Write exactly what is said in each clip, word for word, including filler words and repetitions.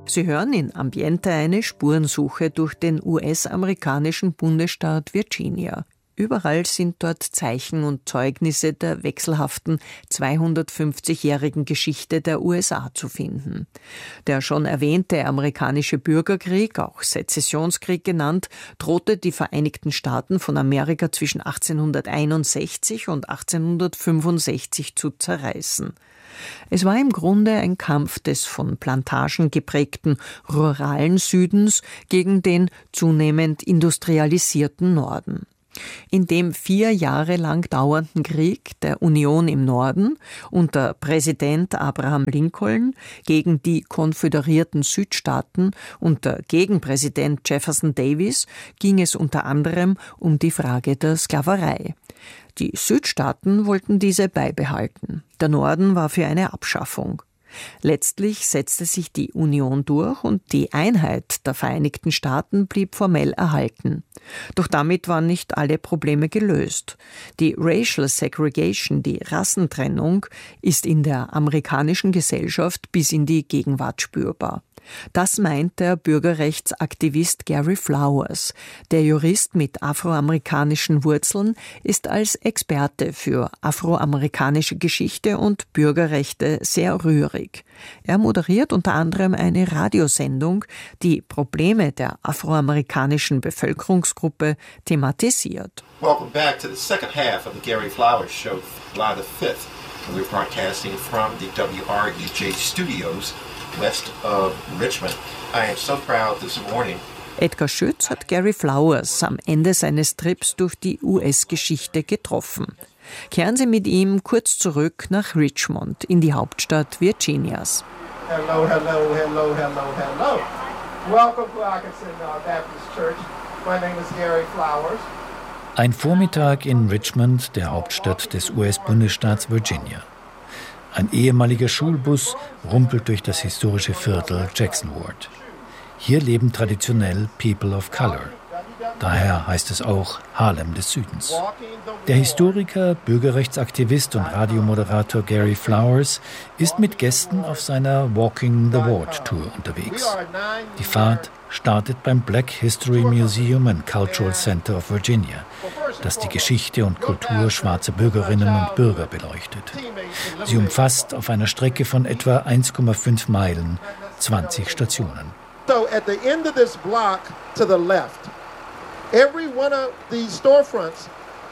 Sie hören in Ambiente eine Spurensuche durch den U S-amerikanischen Bundesstaat Virginia. Überall sind dort Zeichen und Zeugnisse der wechselhaften zweihundertfünfzigjährigen Geschichte der U S A zu finden. Der schon erwähnte amerikanische Bürgerkrieg, auch Sezessionskrieg genannt, drohte die Vereinigten Staaten von Amerika zwischen achtzehnhunderteinundsechzig und achtzehnhundertfünfundsechzig zu zerreißen. Es war im Grunde ein Kampf des von Plantagen geprägten ruralen Südens gegen den zunehmend industrialisierten Norden. In dem vier Jahre lang dauernden Krieg der Union im Norden unter Präsident Abraham Lincoln gegen die konföderierten Südstaaten unter Gegenpräsident Jefferson Davis ging es unter anderem um die Frage der Sklaverei. Die Südstaaten wollten diese beibehalten. Der Norden war für eine Abschaffung. Letztlich setzte sich die Union durch und die Einheit der Vereinigten Staaten blieb formell erhalten. Doch damit waren nicht alle Probleme gelöst. Die Racial Segregation, die Rassentrennung, ist in der amerikanischen Gesellschaft bis in die Gegenwart spürbar. Das meint der Bürgerrechtsaktivist Gary Flowers. Der Jurist mit afroamerikanischen Wurzeln ist als Experte für afroamerikanische Geschichte und Bürgerrechte sehr rührig. Er moderiert unter anderem eine Radiosendung, die Probleme der afroamerikanischen Bevölkerungsgruppe thematisiert. Welcome back to the second half of the Gary Flowers Show, July the fifth. We're broadcasting from the W R E J studios west of Richmond. I am so proud this morning. Edgar Schütz hat Gary Flowers am Ende seines Trips durch die U S-Geschichte getroffen. Kehren Sie mit ihm kurz zurück nach Richmond, in die Hauptstadt Virginias. Hello, hello, hello, hello, hello. Welcome to Atkinson Baptist Church. My name is Gary Flowers. Ein Vormittag in Richmond, der Hauptstadt des U S-Bundesstaats Virginia. Ein ehemaliger Schulbus rumpelt durch das historische Viertel Jackson Ward. Hier leben traditionell People of Color. Daher heißt es auch Harlem des Südens. Der Historiker, Bürgerrechtsaktivist und Radiomoderator Gary Flowers ist mit Gästen auf seiner Walking the Ward Tour unterwegs. Die Fahrt startet beim Black History Museum and Cultural Center of Virginia, das die Geschichte und Kultur schwarzer Bürgerinnen und Bürger beleuchtet. Sie umfasst auf einer Strecke von etwa eins Komma fünf Meilen zwanzig Stationen. So at the end of this block to the left, every one of these storefronts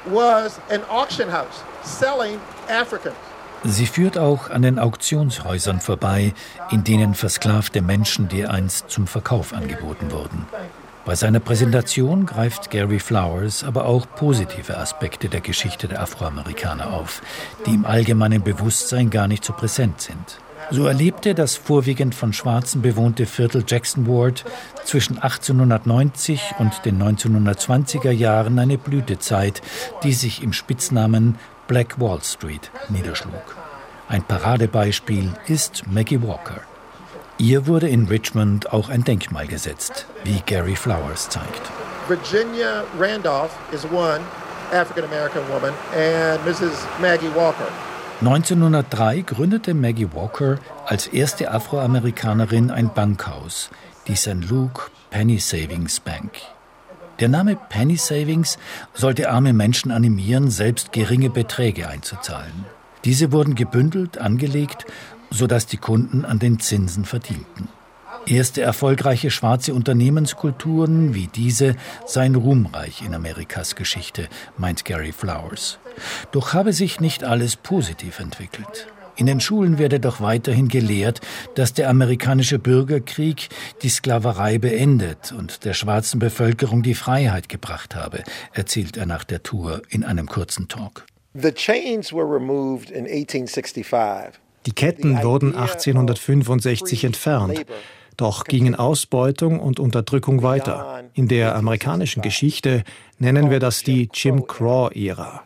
was an auction house selling Africans. Sie führt auch an den Auktionshäusern vorbei, in denen versklavte Menschen dereinst zum Verkauf angeboten wurden. Bei seiner Präsentation greift Gary Flowers aber auch positive Aspekte der Geschichte der Afroamerikaner auf, die im allgemeinen Bewusstsein gar nicht so präsent sind. So erlebte das vorwiegend von Schwarzen bewohnte Viertel Jackson Ward zwischen achtzehnhundertneunzig und den neunzehnhundertzwanziger Jahren eine Blütezeit, die sich im Spitznamen Black Wall Street niederschlug. Ein Paradebeispiel ist Maggie Walker. Ihr wurde in Richmond auch ein Denkmal gesetzt, wie Gary Flowers zeigt. Virginia Randolph is one African-American woman and Missus Maggie Walker. neunzehnhundertdrei gründete Maggie Walker als erste Afroamerikanerin ein Bankhaus, die Sankt Luke Penny Savings Bank. Der Name Penny Savings sollte arme Menschen animieren, selbst geringe Beträge einzuzahlen. Diese wurden gebündelt angelegt, sodass die Kunden an den Zinsen verdienten. Erste erfolgreiche schwarze Unternehmenskulturen wie diese seien ruhmreich in Amerikas Geschichte, meint Gary Flowers. Doch habe sich nicht alles positiv entwickelt. In den Schulen werde doch weiterhin gelehrt, dass der amerikanische Bürgerkrieg die Sklaverei beendet und der schwarzen Bevölkerung die Freiheit gebracht habe, erzählt er nach der Tour in einem kurzen Talk. The chains were removed in eighteen sixty-five. Die Ketten wurden achtzehnhundertfünfundsechzig entfernt. Doch gingen Ausbeutung und Unterdrückung weiter. In der amerikanischen Geschichte nennen wir das die Jim Crow-Ära.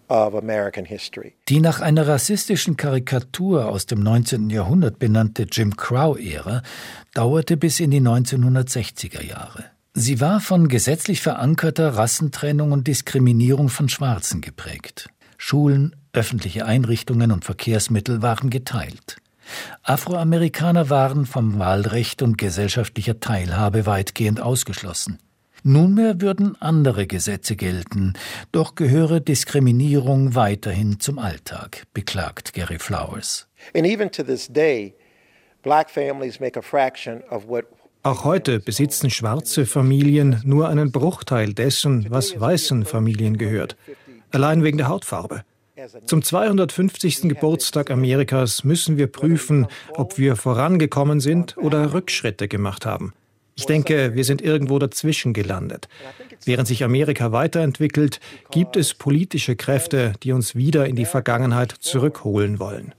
Die nach einer rassistischen Karikatur aus dem neunzehnten Jahrhundert benannte Jim Crow-Ära dauerte bis in die neunzehnhundertsechziger Jahre. Sie war von gesetzlich verankerter Rassentrennung und Diskriminierung von Schwarzen geprägt. Schulen, öffentliche Einrichtungen und Verkehrsmittel waren geteilt. Afroamerikaner waren vom Wahlrecht und gesellschaftlicher Teilhabe weitgehend ausgeschlossen. Nunmehr würden andere Gesetze gelten, doch gehöre Diskriminierung weiterhin zum Alltag, beklagt Gary Flowers. And even to this day, black families make a fraction of what Auch heute besitzen schwarze Familien nur einen Bruchteil dessen, was weißen Familien gehört, allein wegen der Hautfarbe. Zum zweihundertfünfzigsten Geburtstag Amerikas müssen wir prüfen, ob wir vorangekommen sind oder Rückschritte gemacht haben. Ich denke, wir sind irgendwo dazwischen gelandet. Während sich Amerika weiterentwickelt, gibt es politische Kräfte, die uns wieder in die Vergangenheit zurückholen wollen.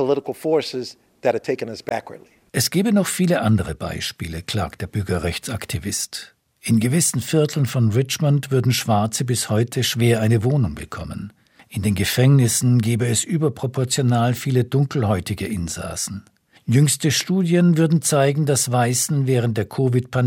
Es gäbe noch viele andere Beispiele, klagt der Bürgerrechtsaktivist. In gewissen Vierteln von Richmond würden Schwarze bis heute schwer eine Wohnung bekommen. In den Gefängnissen gäbe es überproportional viele dunkelhäutige Insassen. Jüngste Studien würden zeigen, dass Weißen während der Covid-Pandemie